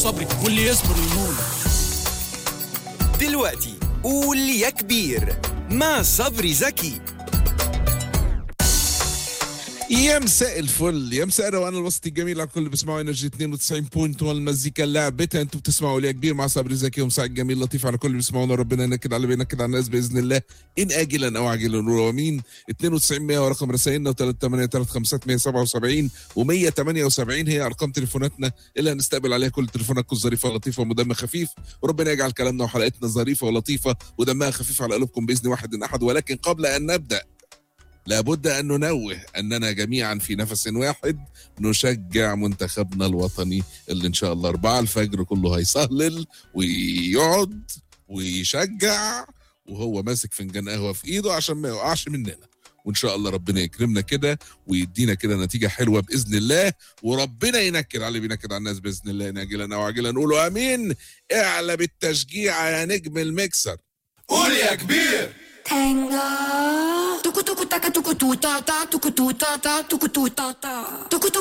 صبري واللي يصبر ينول. دلوقتي قول يا كبير مع صبري زكي. يا مساء الفل، يا مساء الروقان الوسط الجميل على الكل اللي بيسمعوا انرجي 92.1 المزيكا لعبتها. انتوا بتسمعوا ليا كبير مع صبري زكي، ومساء الجميل لطيف على كل اللي بيسمعونا. ربنا ينكد على بينكد على الناس باذن الله ان اجلا او عاجلا. امين. 92 ورقم رسائلنا، و3835 و178 هي ارقام تليفوناتنا اللي هنستقبل عليها كل تليفوناتكم الظريفه ولطيفه ودمها خفيف. وربنا يجعل كلامنا وحلقتنا ظريفه ولطيفه ودمها خفيف على قلوبكم باذن واحد احد. ولكن قبل ان نبدا لابد أن ننوه أننا جميعا في نفس واحد نشجع منتخبنا الوطني اللي إن شاء الله 4 الفجر كله هيصهلل ويقعد ويشجع وهو ماسك فنجان قهوة في إيده عشان ما يوقعش مننا. وإن شاء الله ربنا يكرمنا كده ويدينا كده نتيجة حلوة بإذن الله، وربنا ينكد على اللي بينكد على الناس بإذن الله ناجلا أو عاجلا. نقولوا آمين. اعلى بالتشجيع يا نجم المكسر. قول يا كبير. Tenga tuku tuku taka tuku tu ta ta tuku tu ta ta tuku tu ta ta tuku tuku